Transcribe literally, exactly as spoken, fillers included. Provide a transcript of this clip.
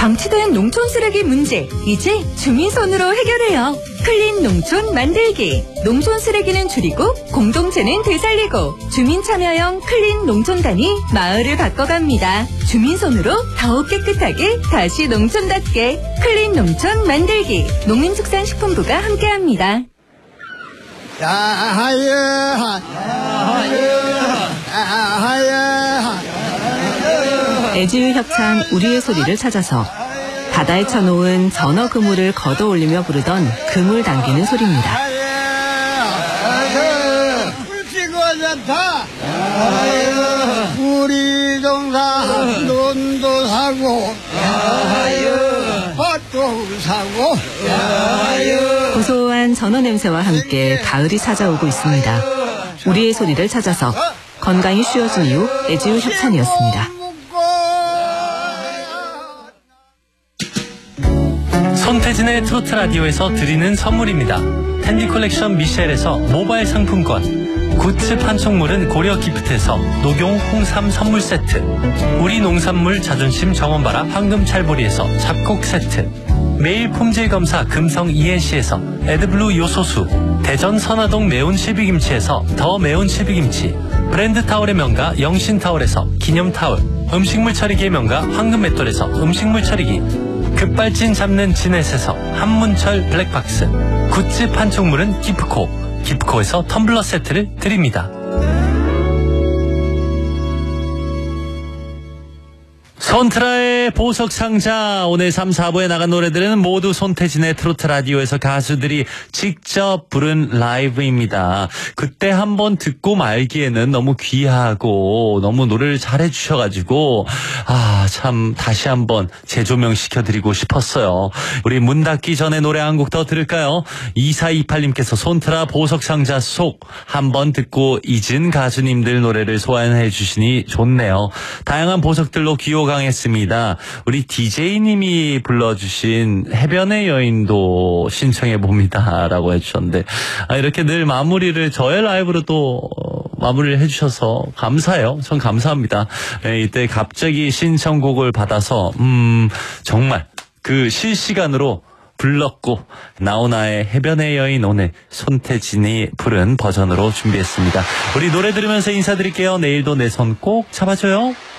방치된 농촌 쓰레기 문제, 이제 주민손으로 해결해요. 클린 농촌 만들기. 농촌 쓰레기는 줄이고 공동체는 되살리고 주민 참여형 클린 농촌단이 마을을 바꿔갑니다. 주민손으로 더욱 깨끗하게 다시 농촌답게 클린 농촌 만들기. 농림축산식품부가 함께합니다. 애지유 협찬 우리의 소리를 찾아서 바다에 쳐놓은 전어 그물을 걷어 올리며 부르던 그물 당기는 소리입니다. 우리 동사 돈도 사고 밭도 사고. 고소한 전어 냄새와 함께 가을이 찾아오고 있습니다. 우리의 소리를 찾아서 건강이 쉬워진 이후 애지유 협찬이었습니다. 손태진의 트로트 라디오에서 드리는 선물입니다. 텐디 컬렉션 미셸에서 모바일 상품권, 굿즈 판촉물은 고려 기프트에서 녹용 홍삼 선물 세트, 우리 농산물 자존심 정원바라 황금찰보리에서 잡곡 세트, 매일 품질 검사 금성 이엔씨에서 에드블루 요소수, 대전 선화동 매운 실비김치에서 더 매운 실비김치, 브랜드 타월의 명가 영신타월에서 기념타월, 음식물 처리기의 명가 황금맷돌에서 음식물 처리기, 급발진 잡는 지넷에서 한문철 블랙박스, 굿즈 판촉물은 기프코, 기프코에서 텀블러 세트를 드립니다. 손트라의 보석상자. 오늘 삼, 사 부에 나간 노래들은 모두 손태진의 트로트 라디오에서 가수들이 직접 부른 라이브입니다. 그때 한번 듣고 말기에는 너무 귀하고 너무 노래를 잘해 주셔가지고 아, 참 다시 한번 재조명시켜드리고 싶었어요. 우리 문 닫기 전에 노래 한 곡 더 들을까요? 이사이팔님께서 손트라 보석상자 속 한번 듣고 잊은 가수님들 노래를 소환해 주시니 좋네요. 다양한 보석들로 귀호강 했습니다. 우리 디제이님이 불러주신 해변의 여인도 신청해봅니다 라고 해주셨는데 아, 이렇게 늘 마무리를 저의 라이브로 또 어, 마무리를 해주셔서 감사해요. 전 감사합니다. 네, 이때 갑자기 신청곡을 받아서 음 정말 그 실시간으로 불렀고 나훈아의 해변의 여인 오늘 손태진이 부른 버전으로 준비했습니다. 우리 노래 들으면서 인사드릴게요. 내일도 내 손 꼭 잡아줘요.